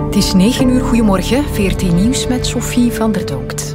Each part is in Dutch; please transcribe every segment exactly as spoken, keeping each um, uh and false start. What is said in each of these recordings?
Het is negen uur, goedemorgen. V R T Nieuws met Sophie van der Donkt.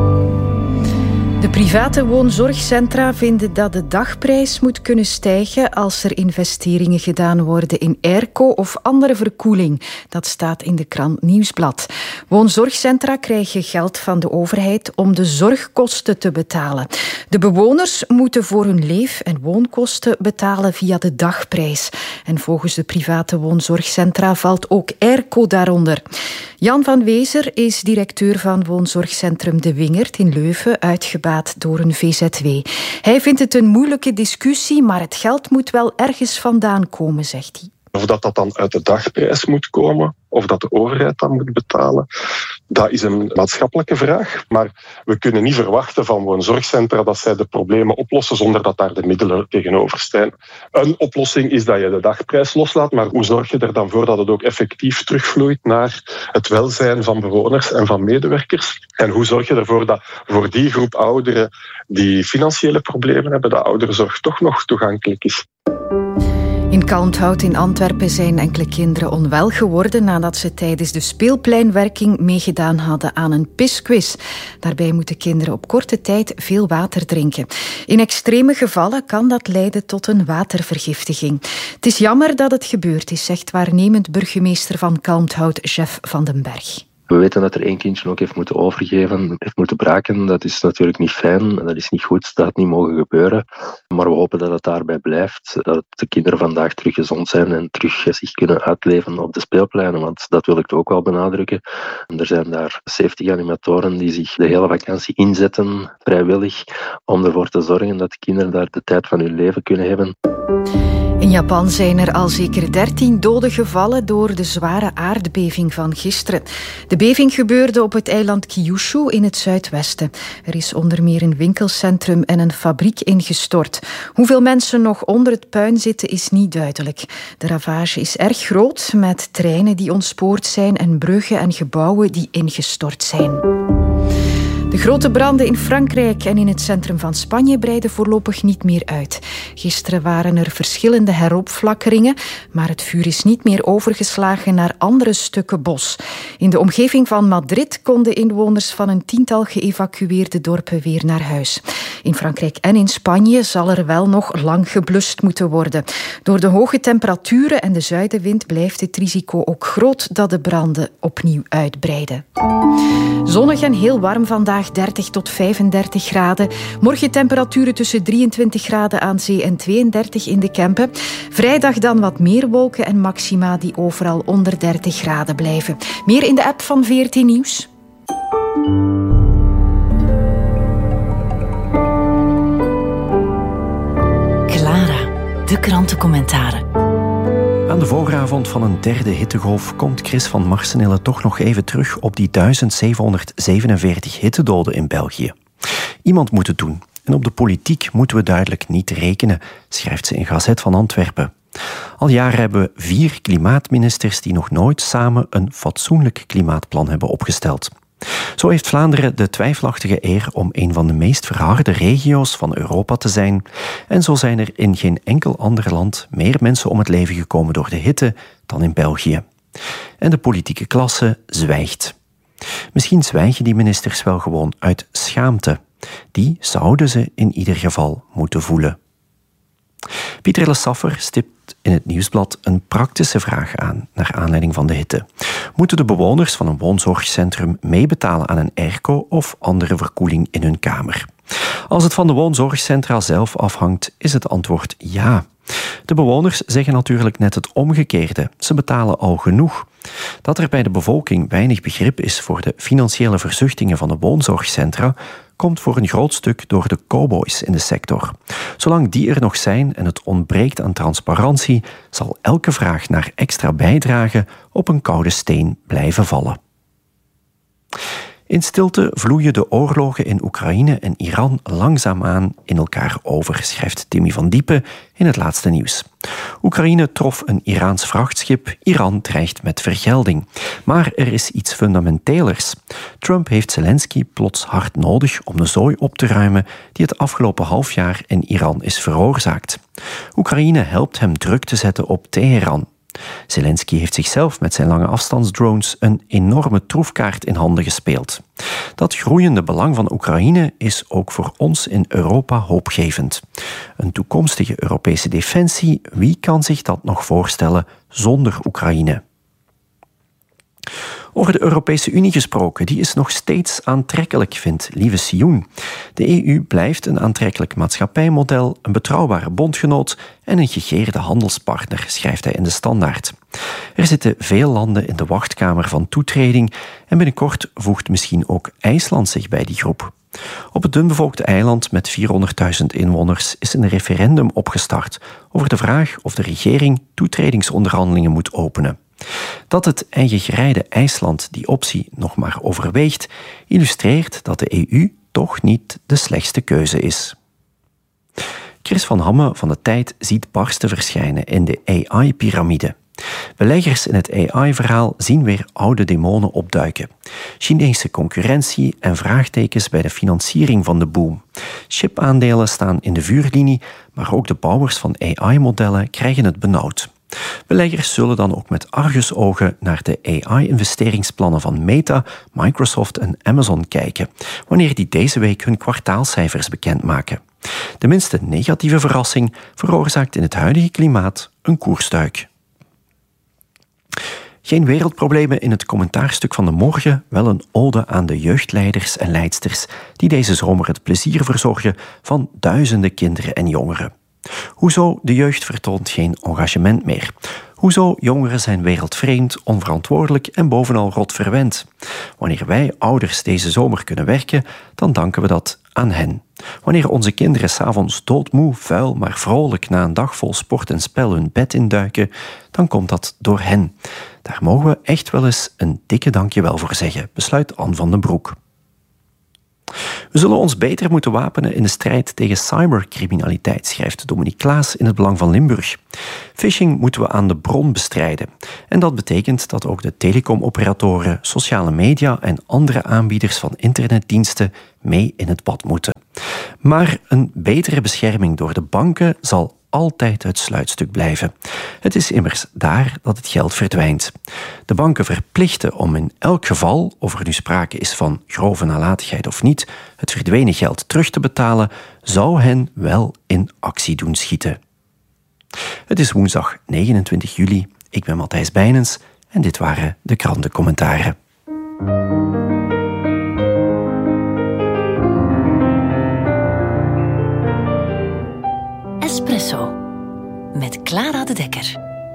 De private woonzorgcentra vinden dat de dagprijs moet kunnen stijgen als er investeringen gedaan worden in airco of andere verkoeling. Dat staat in de krant Nieuwsblad. Woonzorgcentra krijgen geld van de overheid om de zorgkosten te betalen. De bewoners moeten voor hun leef- en woonkosten betalen via de dagprijs. En volgens de private woonzorgcentra valt ook airco daaronder. Jan van Wezer is directeur van woonzorgcentrum De Wingert in Leuven, uitgebaat door een V Z W. Hij vindt het een moeilijke discussie, maar het geld moet wel ergens vandaan komen, zegt hij. Of dat dat dan uit de dagprijs moet komen, of dat de overheid dat moet betalen, dat is een maatschappelijke vraag. Maar we kunnen niet verwachten van woonzorgcentra dat zij de problemen oplossen zonder dat daar de middelen tegenover staan. Een oplossing is dat je de dagprijs loslaat, maar hoe zorg je er dan voor dat het ook effectief terugvloeit naar het welzijn van bewoners en van medewerkers? En hoe zorg je ervoor dat voor die groep ouderen die financiële problemen hebben, dat ouderenzorg toch nog toegankelijk is? In Kalmthout in Antwerpen zijn enkele kinderen onwel geworden nadat ze tijdens de speelpleinwerking meegedaan hadden aan een pisquiz. Daarbij moeten kinderen op korte tijd veel water drinken. In extreme gevallen kan dat leiden tot een watervergiftiging. Het is jammer dat het gebeurd is, zegt waarnemend burgemeester van Kalmthout, Jeff van den Berg. We weten dat er één kindje ook heeft moeten overgeven, heeft moeten braken. Dat is natuurlijk niet fijn, dat is niet goed, dat had niet mogen gebeuren. Maar we hopen dat het daarbij blijft, dat de kinderen vandaag terug gezond zijn en terug zich kunnen uitleven op de speelpleinen, want dat wil ik ook wel benadrukken. Er zijn daar zeventig animatoren die zich de hele vakantie inzetten, vrijwillig, om ervoor te zorgen dat de kinderen daar de tijd van hun leven kunnen hebben. In Japan zijn er al zeker dertien doden gevallen door de zware aardbeving van gisteren. De beving gebeurde op het eiland Kyushu in het zuidwesten. Er is onder meer een winkelcentrum en een fabriek ingestort. Hoeveel mensen nog onder het puin zitten is niet duidelijk. De ravage is erg groot, met treinen die ontspoord zijn en bruggen en gebouwen die ingestort zijn. De grote branden in Frankrijk en in het centrum van Spanje breiden voorlopig niet meer uit. Gisteren waren er verschillende heropflakkeringen, maar het vuur is niet meer overgeslagen naar andere stukken bos. In de omgeving van Madrid konden inwoners van een tiental geëvacueerde dorpen weer naar huis. In Frankrijk en in Spanje zal er wel nog lang geblust moeten worden. Door de hoge temperaturen en de zuidenwind blijft het risico ook groot dat de branden opnieuw uitbreiden. Zonnig en heel warm vandaag, dertig tot vijfendertig graden. Morgen temperaturen tussen drieëntwintig graden aan zee en tweeëndertig in de Kempen. Vrijdag dan wat meer wolken en maxima die overal onder dertig graden blijven. Meer in de app van V R T Nieuws. Clara, de krantencommentaren. Aan de vooravond van een derde hittegolf komt Chris van Marsenille toch nog even terug op die duizend zevenhonderdzevenenveertig hittedoden in België. Iemand moet het doen. En op de politiek moeten we duidelijk niet rekenen, schrijft ze in Gazet van Antwerpen. Al jaren hebben we vier klimaatministers die nog nooit samen een fatsoenlijk klimaatplan hebben opgesteld. Zo heeft Vlaanderen de twijfelachtige eer om een van de meest verharde regio's van Europa te zijn. En zo zijn er in geen enkel ander land meer mensen om het leven gekomen door de hitte dan in België. En de politieke klasse zwijgt. Misschien zwijgen die ministers wel gewoon uit schaamte. Die zouden ze in ieder geval moeten voelen. Pieter Lessaffer stipt in het Nieuwsblad een praktische vraag aan, naar aanleiding van de hitte. Moeten de bewoners van een woonzorgcentrum meebetalen aan een airco of andere verkoeling in hun kamer? Als het van de woonzorgcentra zelf afhangt, is het antwoord ja. De bewoners zeggen natuurlijk net het omgekeerde. Ze betalen al genoeg. Dat er bij de bevolking weinig begrip is voor de financiële verzuchtingen van de woonzorgcentra, komt voor een groot stuk door de cowboys in de sector. Zolang die er nog zijn en het ontbreekt aan transparantie, zal elke vraag naar extra bijdrage op een koude steen blijven vallen. In stilte vloeien de oorlogen in Oekraïne en Iran langzaamaan in elkaar over, schrijft Timmy van Diepen in het laatste nieuws. Oekraïne trof een Iraans vrachtschip, Iran dreigt met vergelding. Maar er is iets fundamentelers. Trump heeft Zelensky plots hard nodig om de zooi op te ruimen die het afgelopen half jaar in Iran is veroorzaakt. Oekraïne helpt hem druk te zetten op Teheran. Zelensky heeft zichzelf met zijn lange afstandsdrones een enorme troefkaart in handen gespeeld. Dat groeiende belang van Oekraïne is ook voor ons in Europa hoopgevend. Een toekomstige Europese defensie, wie kan zich dat nog voorstellen zonder Oekraïne? Over de Europese Unie gesproken, die is nog steeds aantrekkelijk, vindt Lieve Sioen. De E U blijft een aantrekkelijk maatschappijmodel, een betrouwbare bondgenoot en een gegeerde handelspartner, schrijft hij in de Standaard. Er zitten veel landen in de wachtkamer van toetreding en binnenkort voegt misschien ook IJsland zich bij die groep. Op het dunbevolkte eiland met vierhonderdduizend inwoners is een referendum opgestart over de vraag of de regering toetredingsonderhandelingen moet openen. Dat het eigen gereide IJsland die optie nog maar overweegt, illustreert dat de E U toch niet de slechtste keuze is. Chris van Hamme van de Tijd ziet barsten verschijnen in de A I-pyramide. Beleggers in het A I-verhaal zien weer oude demonen opduiken. Chinese concurrentie en vraagtekens bij de financiering van de boom. Chipaandelen staan in de vuurlinie, maar ook de bouwers van A I-modellen krijgen het benauwd. Beleggers zullen dan ook met argusogen naar de A I-investeringsplannen van Meta, Microsoft en Amazon kijken, wanneer die deze week hun kwartaalcijfers bekendmaken. De minste negatieve verrassing veroorzaakt in het huidige klimaat een koersduik. Geen wereldproblemen in het commentaarstuk van de morgen, wel een ode aan de jeugdleiders en leidsters die deze zomer het plezier verzorgen van duizenden kinderen en jongeren. Hoezo de jeugd vertoont geen engagement meer? Hoezo jongeren zijn wereldvreemd, onverantwoordelijk en bovenal rot verwend? Wanneer wij ouders deze zomer kunnen werken, dan danken we dat aan hen. Wanneer onze kinderen 's avonds doodmoe, vuil, maar vrolijk na een dag vol sport en spel hun bed induiken, dan komt dat door hen. Daar mogen we echt wel eens een dikke dankjewel voor zeggen, besluit Anne van den Broek. We zullen ons beter moeten wapenen in de strijd tegen cybercriminaliteit, schrijft Dominique Klaas in het Belang van Limburg. Phishing moeten we aan de bron bestrijden. En dat betekent dat ook de telecomoperatoren, sociale media en andere aanbieders van internetdiensten mee in het bad moeten. Maar een betere bescherming door de banken zal altijd het sluitstuk blijven. Het is immers daar dat het geld verdwijnt. De banken verplichten om in elk geval, of er nu sprake is van grove nalatigheid of niet, het verdwenen geld terug te betalen, zou hen wel in actie doen schieten. Het is woensdag negenentwintig juli. Ik ben Matthijs Bijnens en dit waren de krantencommentaren. Espresso met Clara de Dekker.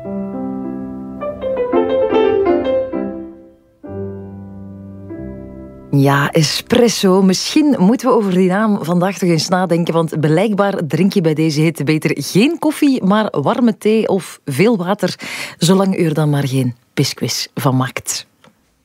Ja, espresso. Misschien moeten we over die naam vandaag toch eens nadenken, want blijkbaar drink je bij deze hitte beter geen koffie, maar warme thee of veel water, zolang u er dan maar geen biscuits van maakt.